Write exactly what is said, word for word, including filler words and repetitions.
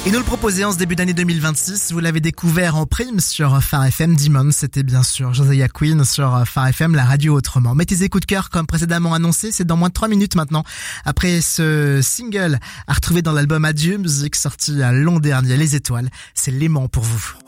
Il nous le proposait en ce début d'année deux mille vingt-six. Vous l'avez découvert en prime sur Phare F M. Demons, c'était bien sûr Josiah Quinn sur Phare F M, la radio autrement. Mettez tes coups de cœur comme précédemment annoncé. C'est dans moins de trois minutes maintenant. Après ce single à retrouver dans l'album Adieu Musique sorti à l'an dernier, Les Étoiles, c'est l'aimant pour vous.